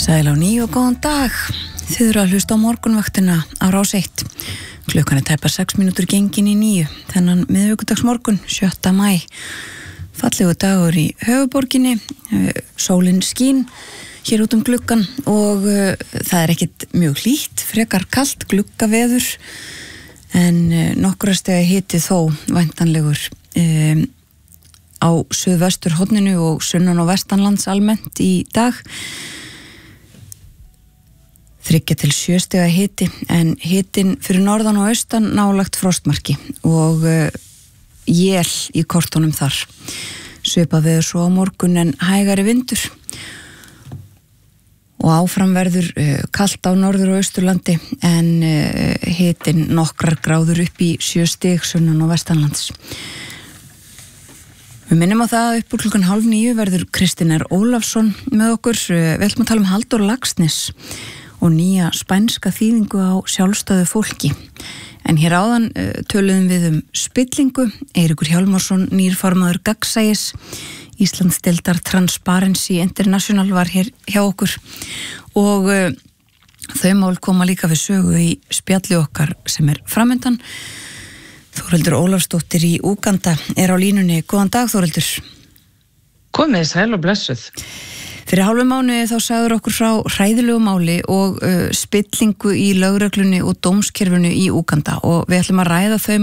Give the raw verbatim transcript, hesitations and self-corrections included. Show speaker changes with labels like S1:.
S1: Sæl á ný og góðan dag. Þið eru að hlusta á morgunvaktina á Rás eitt. Klukkan er tæpa sex mínútur gengin í níu. Þennan miðvikudagsmorgun, sjötta maí. Fallegu dagur í höfuborginni, sólin skín hér út um gluggan og uh, það er ekkit mjög hlýtt, frekar kalt gluggaveður en uh, nokkra stegi hiti þó væntanlegur um, á suðvesturhorninu og sunnan og vestanlands almennt í dag. Þriggja til sjö stiga hiti en hitin fyrir norðan og austan nálagt frostmarki og uh, él í kortunum þar. Svipað veður svo á morgun en hægari vindur og áfram verður uh, kalt á norður og austurlandi en uh, hitin nokkrar gráður upp í sjö stig sunnan og vestanlands. Við minnum á það að upp úr klukkan hálf níu verður Kristinn R. Ólafsson með okkur. Við ætlum að tala um Halldór Laxness og nýja spænska þýðingu á sjálfstæðu fólki. En hér áðan uh, töluðum við um spillingu. Eiríkur Hjálmarsson, nýr formaður Gagnsæis, Íslandsdeildar Transparency International var hér hjá okkur og uh, þau mál koma líka við sögu í spjalli okkar sem er framundan. Þórhildur Ólafsdóttir í Úganda er á línunni. Góðan dag, Þórhildur.
S2: Komið sæl og blessuð.
S1: Fyrir hálfu mánuði þá sagður okkur frá hræðilegu máli og uh, spillingu í lögreglunni og dómskerfinu í Úganda og við ætlum að ræða þau